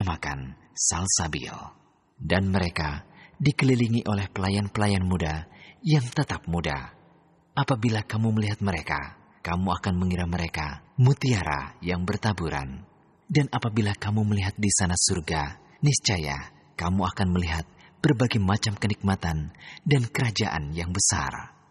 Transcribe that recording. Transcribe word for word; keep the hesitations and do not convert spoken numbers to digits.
makan salsabil. Dan mereka dikelilingi oleh pelayan-pelayan muda yang tetap muda. Apabila kamu melihat mereka, kamu akan mengira mereka mutiara yang bertaburan. Dan apabila kamu melihat di sana surga, niscaya kamu akan melihat berbagai macam kenikmatan dan kerajaan yang besar.